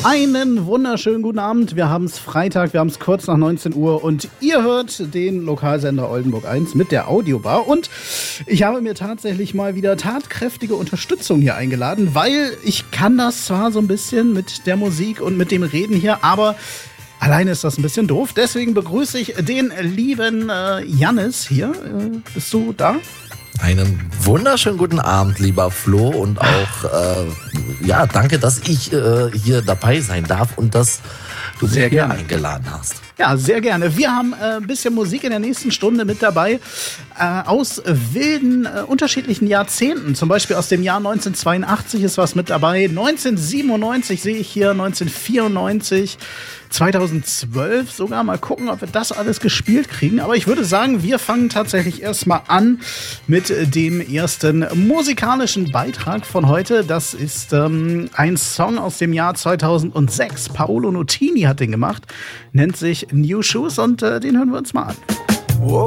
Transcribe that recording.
Einen wunderschönen guten Abend. Wir haben es Freitag, wir haben es kurz nach 19 Uhr und ihr hört den Lokalsender Oldenburg 1 mit der Audiobar. Und ich habe mir tatsächlich mal wieder tatkräftige Unterstützung hier eingeladen, weil ich kann das zwar so ein bisschen mit der Musik und mit dem Reden hier, aber alleine ist das ein bisschen doof. Deswegen begrüße ich den lieben Jannis hier. Bist du da? Einen wunderschönen guten Abend, lieber Flo, und auch danke, dass ich hier dabei sein darf und dass du mich hier eingeladen hast. Ja, sehr gerne. Wir haben ein bisschen Musik in der nächsten Stunde mit dabei aus wilden, unterschiedlichen Jahrzehnten. Zum Beispiel aus dem Jahr 1982 ist was mit dabei. 1997 sehe ich hier, 1994, 2012 sogar. Mal gucken, ob wir das alles gespielt kriegen. Aber ich würde sagen, wir fangen tatsächlich erstmal an mit dem ersten musikalischen Beitrag von heute. Das ist ein Song aus dem Jahr 2006. Paolo Nutini hat den gemacht. Nennt sich New Shoes und den hören wir uns mal an.